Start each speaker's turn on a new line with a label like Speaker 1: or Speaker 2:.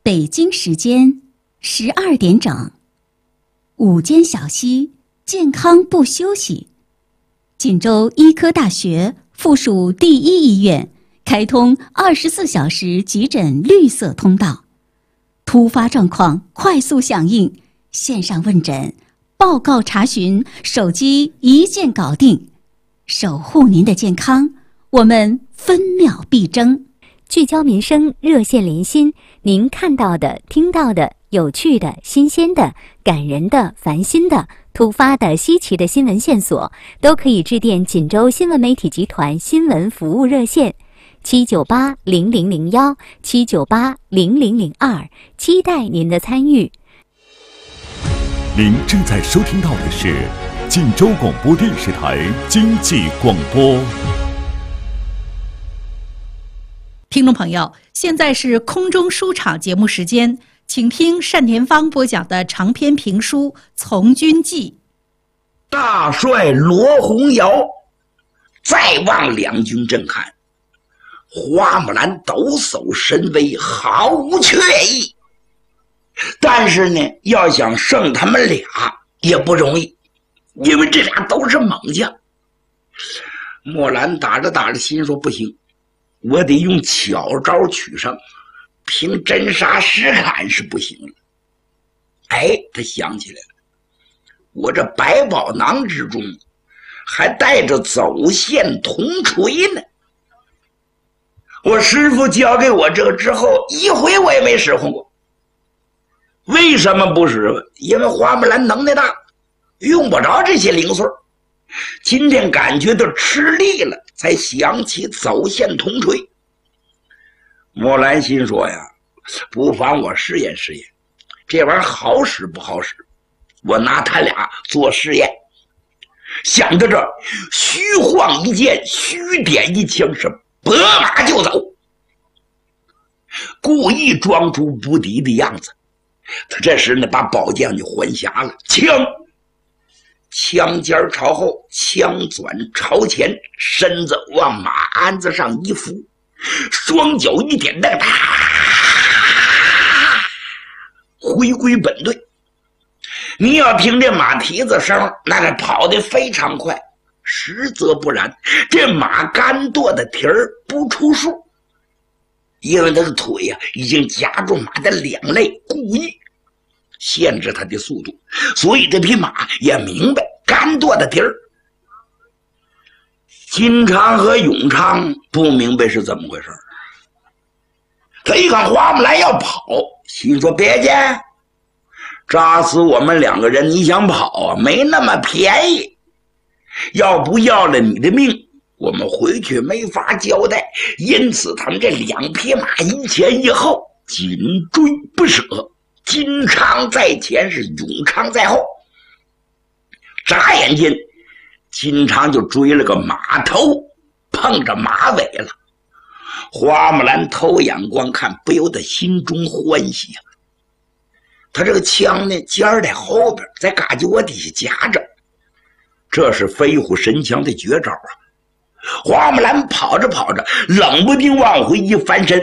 Speaker 1: 北京时间12点整，午间小溪，健康不休息。锦州医科大学附属第一医院开通24小时急诊绿色通道，突发状况快速响应，线上问诊、报告查询，手机一键搞定，守护您的健康，我们分秒必争。
Speaker 2: 聚焦民生，热线连心，您看到的、听到的、有趣的、新鲜的、感人的、烦心的、突发的、稀奇的新闻线索，都可以致电锦州新闻媒体集团新闻服务热线7980001 7980002，期待您的参与。
Speaker 3: 您正在收听到的是锦州广播电视台经济广播。
Speaker 4: 听众朋友，现在是空中书场节目时间，请听单田芳播讲的长篇评书《从军记》。
Speaker 5: 大帅罗洪尧再望两军震撼，花木兰抖擞神威，毫无缺意。但是呢，要想胜他们俩也不容易，因为这俩都是猛将。莫兰打着心说，不行，我得用巧招取胜，凭真杀实砍是不行了。他想起来了，我这百宝囊之中还带着走线铜锤呢。我师父教给我这个之后，一回我也没使唤过。为什么不使唤？因为花木兰能耐大，用不着这些零碎。今天感觉到吃力了，才想起走线铜锤。莫兰心说呀，不妨我试验试验，这玩意儿好使不好使？我拿他俩做试验。想到这儿，虚晃一剑，虚点一枪，是拨马就走，故意装出不敌的样子。他这时呢，把宝剑就还匣了，枪尖朝后，枪转朝前，身子往马鞍子上一扶，双脚一点，回归本队。你要听这马蹄子声，那个跑得非常快，实则不然，这马肝舵的蹄儿不出数，因为他的腿呀已经夹住马的两肋，故意限制他的速度，所以这匹马也明白肝舵的蹄儿。金昌和永昌不明白是怎么回事，他一看花木兰要跑，心说别介，扎死我们两个人，你想跑啊？没那么便宜，要不要了你的命，我们回去没法交代。因此他们这两匹马一前一后，紧追不舍，金昌在前，是永昌在后。眨眼间，金昌就追了个马头，碰着马尾了。花木兰偷眼光看，不由得心中欢喜啊。他这个枪呢，尖儿在后边，在嘎叽窝底下夹着，这是飞虎神枪的绝招啊！花木兰跑着跑着，冷不丁往回一翻身，